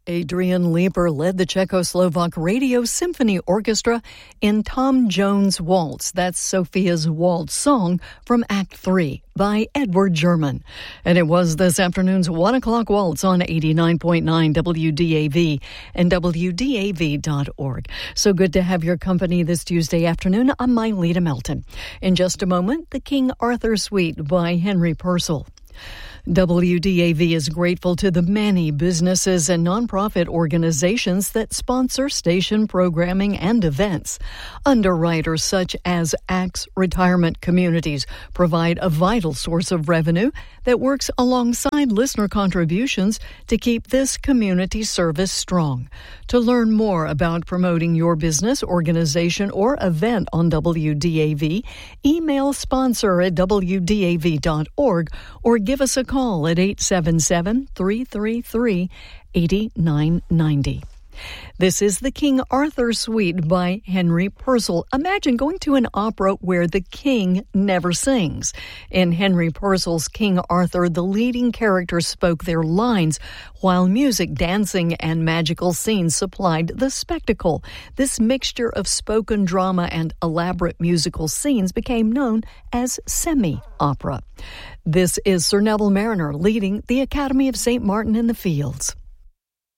Adrian Lieber led the Czechoslovak Radio Symphony Orchestra in Tom Jones' Waltz. That's Sophia's Waltz song from Act 3 by Edward German. And it was this afternoon's 1 o'clock waltz on 89.9 WDAV and WDAV.org. So good to have your company this Tuesday afternoon. I'm Myleta Melton. In just a moment, the King Arthur Suite by Henry Purcell. WDAV is grateful to the many businesses and nonprofit organizations that sponsor station programming and events. Underwriters such as Axe Retirement Communities provide a vital source of revenue that works alongside listener contributions to keep this community service strong. To learn more about promoting your business, organization, or event on WDAV, email sponsor at WDAV.org or give us a call at 877-333-8990. This is the King Arthur Suite by Henry Purcell. Imagine going to an opera where the king never sings. In Henry Purcell's King Arthur, the leading characters spoke their lines, while music, dancing, and magical scenes supplied the spectacle. This mixture of spoken drama and elaborate musical scenes became known as semi-opera. This is Sir Neville Marriner leading the Academy of St. Martin in the Fields.